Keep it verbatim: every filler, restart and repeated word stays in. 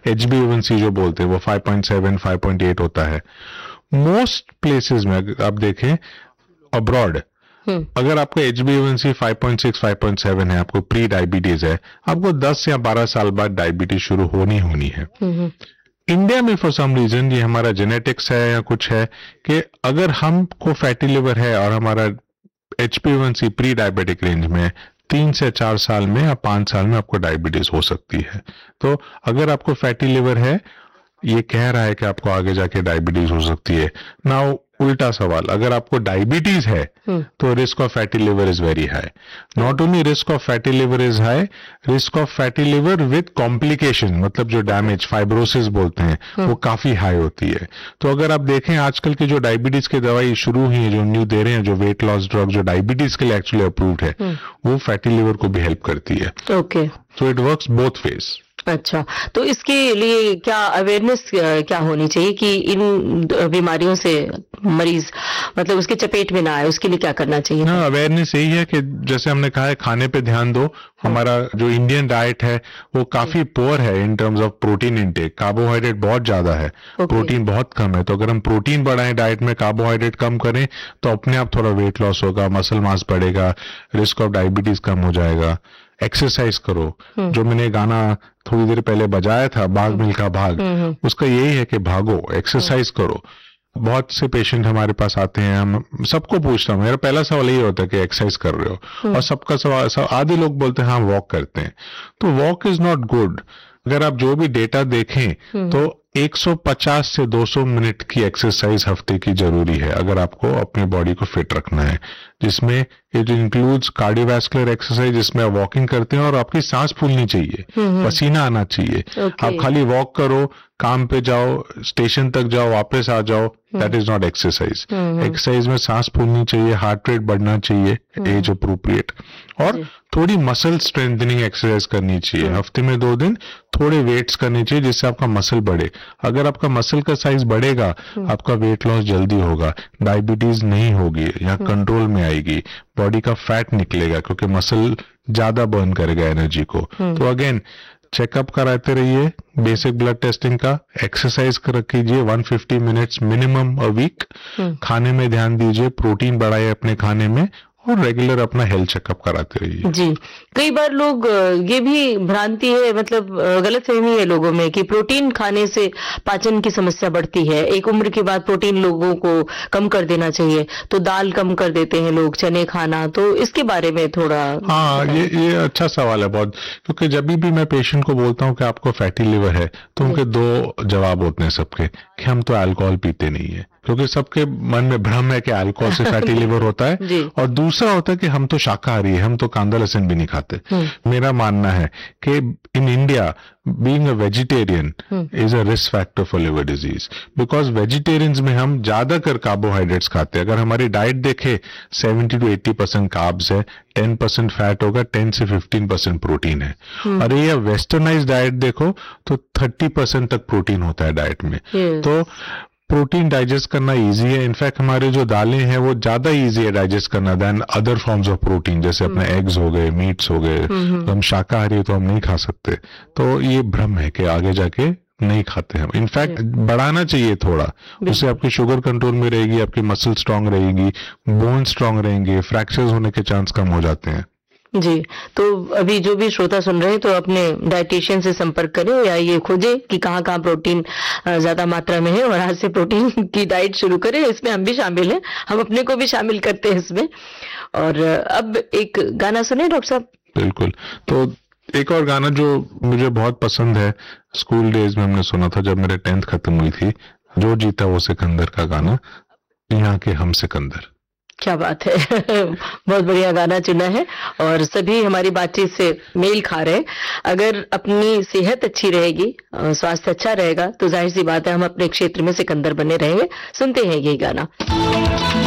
H B ए one सी जो बोलते हैं वो five point seven five point eight होता है। मोस्ट प्लेसेस में अगर आप देखें अब्रॉड, अगर आपको एच बी ए वन सी five point six five point seven है, आपको प्री डायबिटीज है, आपको दस या बारह साल बाद डायबिटीज शुरू होनी होनी है। इंडिया में फॉर सम रीजन ये हमारा जेनेटिक्स है या कुछ है कि अगर हमको फैटी लिवर है और हमारा एच बी ए one C pre diabetic range में, तीन से चार साल में या पांच साल में आपको डायबिटीज हो सकती है। तो अगर आपको फैटी लिवर है, ये कह रहा है कि आपको आगे जाके डायबिटीज हो सकती है। नाउ उल्टा सवाल, अगर आपको डायबिटीज है तो risk of fatty liver is very high. Not only risk of fatty liver is high, risk of fatty liver with complication, मतलब जो डैमेज फाइब्रोसिस बोलते हैं, वो काफी हाई होती है। तो अगर आप देखें आजकल की जो डायबिटीज की दवाई शुरू हुई है, जो न्यू दे रहे हैं, जो वेट लॉस ड्रग जो डायबिटीज के लिए एक्चुअली अप्रूव्ड है, वो फैटी लिवर को भी हेल्प करती है। Okay, so it works both ways. अच्छा, तो इसके लिए क्या अवेयरनेस क्या होनी चाहिए कि इन बीमारियों से मरीज मतलब उसके चपेट में ना आए, उसके लिए क्या करना चाहिए? हाँ, अवेयरनेस यही है कि जैसे हमने कहा है, खाने पे ध्यान दो। हमारा जो इंडियन डाइट है वो काफी पुअर है in terms of protein intake. Carbohydrate बहुत ज्यादा है, प्रोटीन बहुत कम है। तो अगर हम प्रोटीन बढ़ाएं डाइट में, कार्बोहाइड्रेट कम करें, तो अपने आप थोड़ा वेट लॉस होगा, मसल मास बढ़ेगा, रिस्क ऑफ डायबिटीज कम हो जाएगा। एक्सरसाइज करो, जो मैंने गाना थोड़ी देर पहले बजाया था, भाग मिल्खा भाग, उसका यही है कि भागो, एक्सरसाइज करो। बहुत से पेशेंट हमारे पास आते हैं, हम सबको पूछता हूँ, मेरा पहला सवाल यही होता है कि एक्सरसाइज कर रहे हो, और सबका सवाल सब, आधे लोग बोलते हैं हाँ वॉक करते हैं। तो वॉक इज नॉट गुड। अगर आप जो भी डेटा देखें तो एक सौ पचास से दो सौ मिनट की एक्सरसाइज हफ्ते की जरूरी है अगर आपको अपनी बॉडी को फिट रखना है, जिसमें इट इंक्लूड्स कार्डियोवैस्कुलर एक्सरसाइज, जिसमें आप वॉकिंग करते हैं और आपकी सांस फूलनी चाहिए, पसीना आना चाहिए। okay. आप खाली वॉक करो, काम पे जाओ, स्टेशन तक जाओ, वापस आ जाओ, that is not exercise. Exercise में सांस फूलनी चाहिए, हार्ट रेट बढ़ना चाहिए एज अप्रोप्रिएट, और थोड़ी मसल स्ट्रेंथनिंग एक्सरसाइज करनी चाहिए। हफ्ते में दो दिन थोड़े वेट्स करने चाहिए, जिससे आपका मसल बढ़े। अगर आपका मसल का साइज बढ़ेगा, आपका वेट लॉस जल्दी होगा, डायबिटीज नहीं होगी या कंट्रोल में आएगी, बॉडी का फैट निकलेगा, क्योंकि मसल ज्यादा बर्न करेगा एनर्जी को। तो अगेन चेकअप कराते रहिए, बेसिक ब्लड टेस्टिंग का, एक्सरसाइज कर कीजिए एक सौ पचास मिनट्स मिनिमम अ वीक, खाने में ध्यान दीजिए, प्रोटीन बढ़ाइए अपने खाने में, और रेगुलर अपना हेल्थ चेकअप कराते रहिए। जी, कई बार लोग, ये भी भ्रांति है, मतलब गलतफहमी है लोगों में कि प्रोटीन खाने से पाचन की समस्या बढ़ती है। एक उम्र के बाद प्रोटीन लोगों को कम कर देना चाहिए, तो दाल कम कर देते हैं लोग, चने खाना। तो इसके बारे में थोड़ा। हाँ, ये ये अच्छा सवाल है बहुत, क्योंकि जब भी मैं पेशेंट को बोलता हूँ कि आपको फैटी लिवर है, तो उनके दो जवाब होते हैं सबके, कि हम तो अल्कोहल पीते नहीं है, क्योंकि सबके मन में भ्रम है कि अल्कोहल से फैटी लिवर होता है, और दूसरा होता है कि हम तो शाकाहारी है, हम तो कांदा लहसुन भी नहीं खाते। मेरा मानना है कि in India being a vegetarian is a risk factor for liver disease, because vegetarians में हम ज्यादातर कार्बोहाइड्रेट्स खाते हैं। अगर हमारी डाइट देखे, seventy two eighty percent carbs है, टेन परसेंट फैट होगा, टेन से फिफ्टीन परसेंट प्रोटीन है। अरे ये वेस्टर्नाइज डाइट देखो तो थर्टी परसेंट तक प्रोटीन होता है डाइट में। तो प्रोटीन डाइजेस्ट करना इजी है। इनफैक्ट हमारे जो दालें हैं वो ज्यादा इजी है डाइजेस्ट करना then other forms of protein, जैसे अपने एग्स हो गए, मीट्स हो गए। तो हम शाकाहारी तो हम नहीं खा सकते। तो ये भ्रम है कि आगे जाके नहीं खाते हम। इनफैक्ट बढ़ाना चाहिए थोड़ा, उससे आपकी शुगर कंट्रोल में रहेगी, आपकी मसल स्ट्रांग रहेगी, बोन स्ट्रांग रहेंगे, फ्रैक्चर्स होने के चांस कम हो जाते हैं। जी, तो अभी जो भी श्रोता सुन रहे हैं तो अपने डाइटिशियन से संपर्क करें, या ये खोजें कि कहाँ कहाँ प्रोटीन ज्यादा मात्रा में है, और आज से प्रोटीन की डाइट शुरू करें। इसमें हम भी शामिल हैं, हम अपने को भी शामिल करते हैं इसमें। और अब एक गाना सुने डॉक्टर साहब। बिल्कुल, तो एक और गाना जो मुझे बहुत पसंद है, स्कूल डेज में हमने सुना था जब मेरे टेंथ खत्म हुई थी, जो जीता वो सिकंदर का गाना, यहाँ के हम सिकंदर। क्या बात है बहुत बढ़िया गाना चुना है, और सभी हमारी बातचीत से मेल खा रहे हैं। अगर अपनी सेहत अच्छी रहेगी, स्वास्थ्य अच्छा रहेगा, तो जाहिर सी बात है हम अपने क्षेत्र में सिकंदर बने रहेंगे। सुनते हैं ये गाना।